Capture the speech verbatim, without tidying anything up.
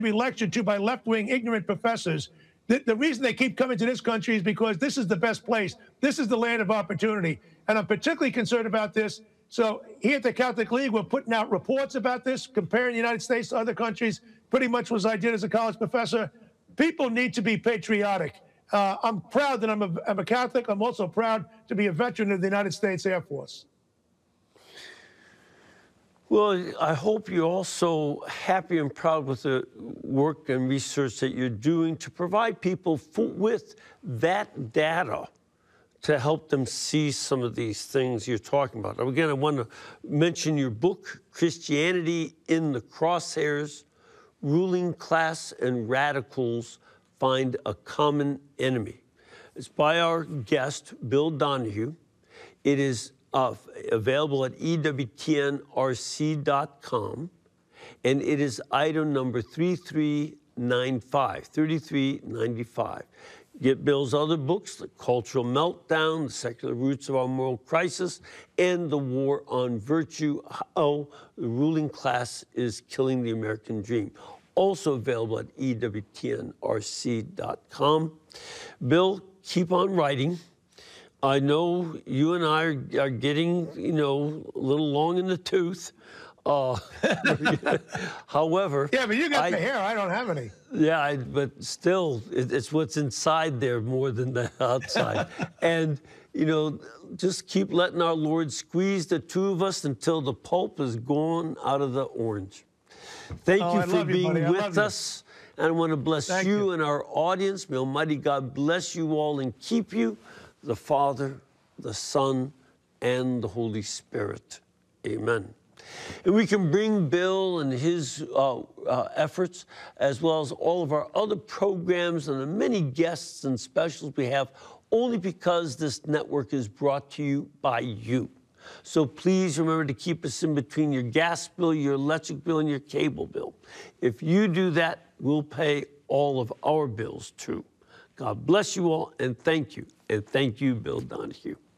be lectured to by left-wing ignorant professors. The, the reason they keep coming to this country is because this is the best place. This is the land of opportunity. And I'm particularly concerned about this. So here at the Catholic League, we're putting out reports about this, comparing the United States to other countries, pretty much was I did as a college professor. People need to be patriotic. Uh, I'm proud that I'm a, I'm a Catholic. I'm also proud to be a veteran of the United States Air Force. Well, I hope you're also happy and proud with the work and research that you're doing to provide people with that data to help them see some of these things you're talking about. Again, I want to mention your book, Christianity in the Crosshairs, Ruling Class and Radicals Find a Common Enemy. It's by our guest, Bill Donohue. It is uh, available at E W T N R C dot com, and it is item number three three nine five, thirty-three ninety-five. Get Bill's other books, The Cultural Meltdown, The Secular Roots of Our Moral Crisis, and The War on Virtue, How the Ruling Class is Killing the American Dream. Also available at E W T N R C dot com. Bill, keep on writing. I know you and I are, are getting, you know, a little long in the tooth. Uh, however, yeah, but you got I, the hair. I don't have any. Yeah, I, but still, it, it's what's inside there more than the outside. And you know, just keep letting our Lord squeeze the two of us until the pulp is gone out of the orange. Thank oh, you I for being you, with us. And I want to bless you, you and our audience. May Almighty God bless you all and keep you, the Father, the Son, and the Holy Spirit. Amen. And we can bring Bill and his uh, uh, efforts, as well as all of our other programs and the many guests and specials we have, only because this network is brought to you by you. So please remember to keep us in between your gas bill, your electric bill, and your cable bill. If you do that, we'll pay all of our bills too. God bless you all, and thank you. And thank you, Bill Donohue.